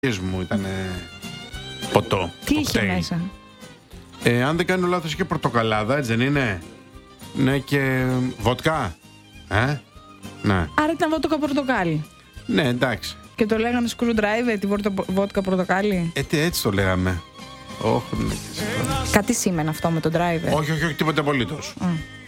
μου ήταν ποτό. Τι είχε μέσα? Αν δεν κάνω λάθος είχε πορτοκαλάδα, έτσι δεν είναι? Ναι, και βότκα. Ναι. Άρα ήταν βότκα πορτοκάλι. Ναι, εντάξει. Και το λέγανε screwdriver, τη βότκα πορτοκάλι. Έτσι το λέγαμε. Κάτι σήμαινε αυτό με τον driver? Όχι, τίποτα απολύτως.